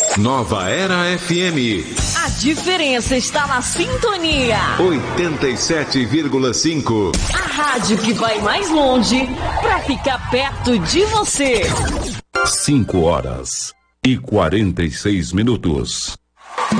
Nova Era FM. A diferença está na sintonia. 87,5. A rádio que vai mais longe para ficar perto de você. 5 horas e 46 minutos.